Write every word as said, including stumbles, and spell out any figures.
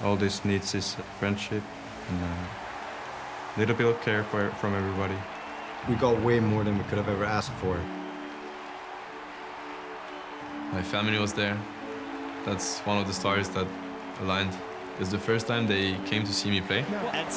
All this needs is friendship and a little bit of care for, from everybody. We got way more than we could have ever asked for. My family was there. That's one of the stars that aligned. It's the first time they came to see me play.